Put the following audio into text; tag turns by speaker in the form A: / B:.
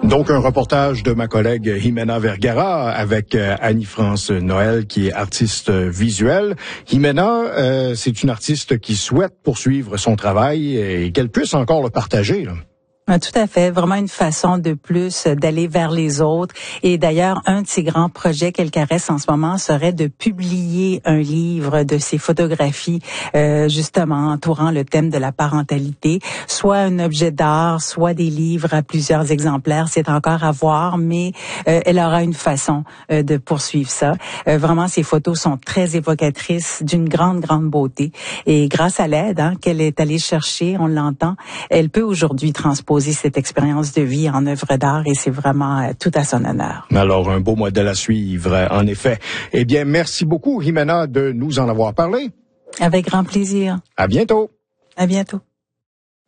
A: Donc, un reportage de ma collègue Jimena Vergara avec Annie-France Noël, qui est artiste visuelle. Jimena, c'est une artiste qui souhaite poursuivre son travail et qu'elle puisse encore le partager, là.
B: Tout à fait, vraiment une façon de plus d'aller vers les autres. Et d'ailleurs, un de ses grands projets qu'elle caresse en ce moment serait de publier un livre de ses photographies, justement entourant le thème de la parentalité, soit un objet d'art, soit des livres à plusieurs exemplaires. C'est encore à voir, mais elle aura une façon de poursuivre ça. Vraiment, ses photos sont très évocatrices, d'une grande beauté. Et grâce à l'aide qu'elle est allée chercher, on l'entend, elle peut aujourd'hui transposer cette expérience de vie en œuvre d'art et c'est vraiment tout à son honneur.
A: Alors, un beau modèle à suivre, en effet. Eh bien, merci beaucoup, Jimena, de nous en avoir parlé.
B: Avec grand plaisir.
A: À bientôt.
B: À bientôt.